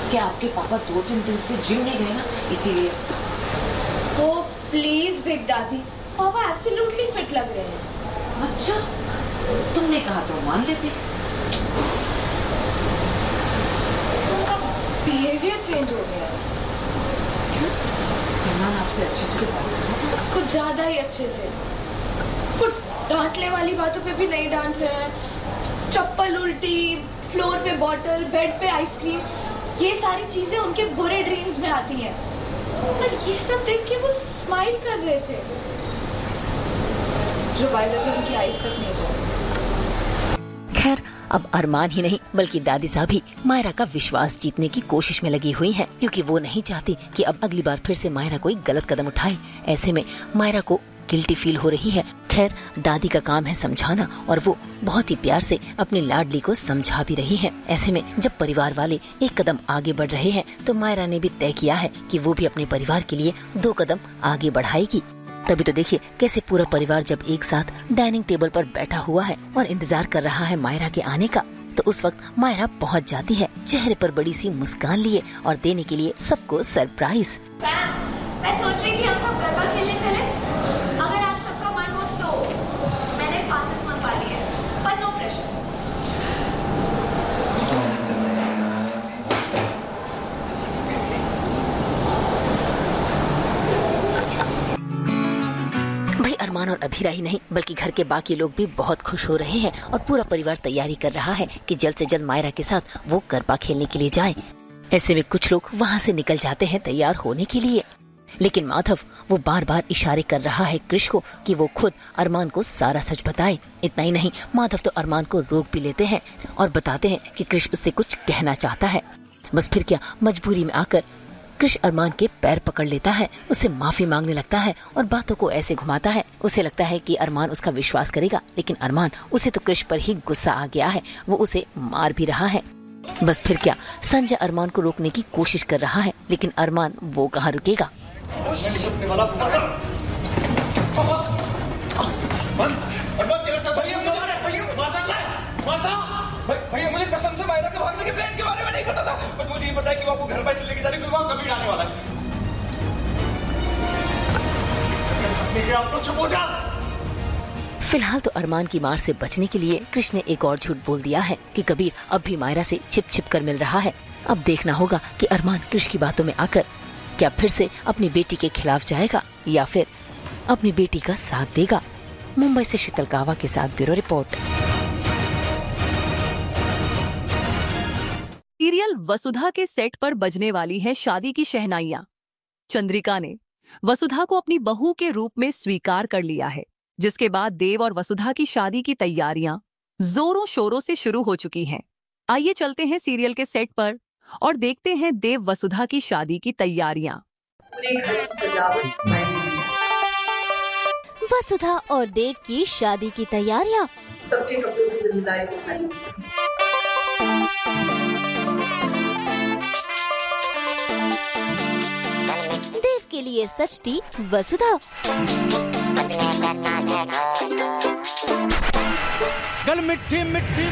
क्या आपके पापा 2-3 दिन से जिम नहीं गए ना, इसीलिए? ओह प्लीज बिग दादी, पापा एब्सोल्युटली फिट लग रहे हैं। अच्छा, तुमने कहा तो मान लेते। उनका बिहेवियर चेंज हो गया। क्यों? इमरान आपसे अच्छे से बात कर रहा था? कुछ ज्यादा ही अच्छे से। कुछ डांटने वाली बातों पे भी नहीं डांट रहे हैं। चप्पल उल्टी, फ्लोर पे बॉटल, बेड पे आइसक्रीम, ये सारी चीजें उनके बुरे ड्रीम्स में आती हैं। पर ये सब देख के वो स्माइल कर रहे थे, जो बाय द वे उनकी आईज तक नहीं जाए। खैर, अब अरमान ही नहीं बल्कि दादी साहब भी मायरा का विश्वास जीतने की कोशिश में लगी हुई हैं, क्योंकि वो नहीं चाहती कि अब अगली बार फिर से मायरा कोई गलत कदम उठाए। ऐसे में मायरा को गिल्टी फील हो रही है। खैर, दादी का काम है समझाना, और वो बहुत ही प्यार से अपनी लाडली को समझा भी रही है। ऐसे में जब परिवार वाले एक कदम आगे बढ़ रहे हैं, तो मायरा ने भी तय किया है कि वो भी अपने परिवार के लिए 2 कदम आगे बढ़ाएगी। तभी तो देखिए कैसे पूरा परिवार जब एक साथ डाइनिंग टेबल पर बैठा हुआ है और इंतजार कर रहा है मायरा के आने का, तो उस वक्त मायरा पहुंच जाती है, चेहरे पर बड़ी सी मुस्कान लिए और देने के लिए सबको सरप्राइज। मैं सोच रही थी हम सब गरबा खेलने चले। अगर आप सबका मन हो तो मैंने पासेस मंगवा लिए हैं, पर नो प्रेशर। अरमान और अभीरा ही नहीं बल्कि घर के बाकी लोग भी बहुत खुश हो रहे हैं, और पूरा परिवार तैयारी कर रहा है कि जल्द से जल्द मायरा के साथ वो गरबा खेलने के लिए जाए। ऐसे में कुछ लोग वहाँ से निकल जाते हैं तैयार होने के लिए, लेकिन माधव वो बार बार इशारे कर रहा है कृष को कि वो खुद अरमान को सारा सच बताए। इतना ही नहीं, माधव तो अरमान को रोक भी लेते हैं और बताते हैं कि कृष उससे कुछ कहना चाहता है। बस फिर क्या, मजबूरी में आकर कृष अरमान के पैर पकड़ लेता है, उसे माफी मांगने लगता है और बातों को ऐसे घुमाता है। उसे लगता है कि अरमान उसका विश्वास करेगा, लेकिन अरमान, उसे तो कृष पर ही गुस्सा आ गया है, वो उसे मार भी रहा है। बस फिर क्या, संजय अरमान को रोकने की कोशिश कर रहा है, लेकिन अरमान वो कहाँ रुकेगा। भैया मुझे कसम से मायरा के भागने के प्लान के बारे में नहीं पता था। बस मुझे ये पता है कि वो आपको घर पर लेके जा रही है, वहाँ कभी आने वाला है। आप तो चुप हो जा। फिलहाल तो अरमान की मार से बचने के लिए कृष्ण ने एक और झूठ बोल दिया है कि कबीर अब भी मायरा से छिप छिप कर मिल रहा है। अब देखना होगा कि अरमान कृष्ण की बातों में आकर क्या फिर से अपनी बेटी के खिलाफ जाएगा या फिर अपनी बेटी का साथ देगा। मुंबई से शीतल कावा के साथ ब्यूरो रिपोर्ट। सीरियल वसुधा के सेट पर बजने वाली है शादी की शहनाइयां। चंद्रिका ने वसुधा को अपनी बहू के रूप में स्वीकार कर लिया है, जिसके बाद देव और वसुधा की शादी की तैयारियां जोरों शोरों से शुरू हो चुकी हैं। आइए चलते हैं सीरियल के सेट पर और देखते हैं देव वसुधा की शादी की तैयारियां। वसुधा और देव की शादी की तैयारियां। सबके कपड़ों की जिम्मेदारी उठाई। देव के लिए सजती वसुधा। गल मिट्टी मिट्टी